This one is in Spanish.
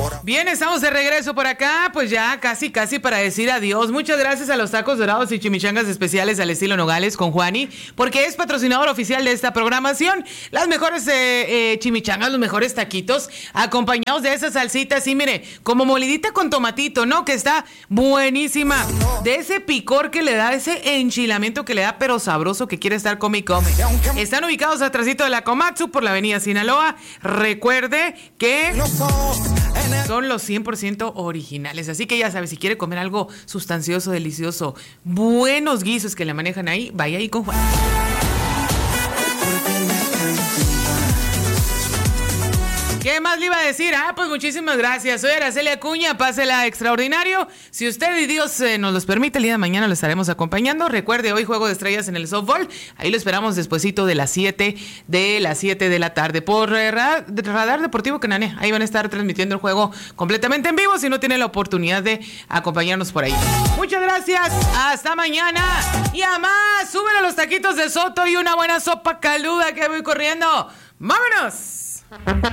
Bien, estamos de regreso por acá, pues ya casi para decir adiós. Muchas gracias a los tacos dorados y chimichangas especiales al estilo Nogales con Juani, porque es patrocinador oficial de esta programación. Las mejores chimichangas, los mejores taquitos, acompañados de esas salsitas, y mire, como molidita con tomatito, ¿no? Que está buenísima. De ese picor que le da, ese enchilamiento que le da, pero sabroso, que quiere estar come y come. Están ubicados atrásito de la Komatsu por la avenida Sinaloa. Recuerde que son los 100% originales, así que ya sabe, si quiere comer algo sustancioso, delicioso, buenos guisos que le manejan ahí, vaya ahí con Juan. ¿Qué más le iba a decir? Pues muchísimas gracias. Soy Araceli Acuña, pásela extraordinario. Si usted y Dios nos los permite, el día de mañana lo estaremos acompañando. Recuerde, hoy Juego de Estrellas en el softball. Ahí lo esperamos despuesito de las 7 de la tarde por Radar Deportivo Cananea. Ahí van a estar transmitiendo el juego completamente en vivo si no tiene la oportunidad de acompañarnos por ahí. Muchas gracias. Hasta mañana. Y a más, súbele los taquitos de Soto y una buena sopa caluda que voy corriendo. ¡Vámonos!